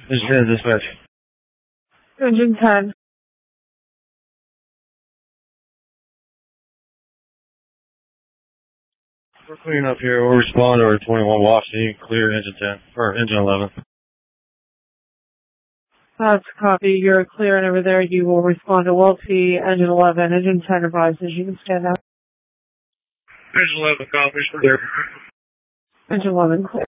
Engine 10, dispatch. Engine 10. We're cleaning up here. We'll respond to our 21 Washington. Clear engine 10, or engine 11. That's a copy. You're clearing over there. You will respond to Welty, engine 11. Engine 10 advises you can stand up. Engine 11, copies for there. Engine 11, clear.